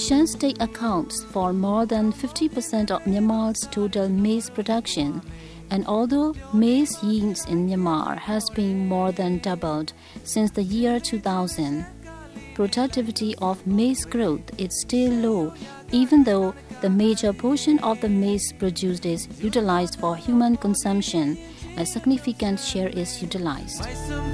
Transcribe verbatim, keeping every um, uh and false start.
Shan State accounts for more than fifty percent of Myanmar's total maize production, and although maize yields in Myanmar has been more than doubled since the year two thousand, productivity of maize growth is still low, even though the major portion of the maize produced is utilized for human consumption. A significant share is utilized.